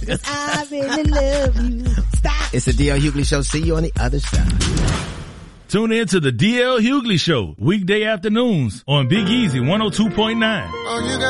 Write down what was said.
'cause I really love you. Stop. It's the DL Hughley Show. See you on the other side. Tune in to the DL Hughley Show, weekday afternoons on Big Easy 102.9.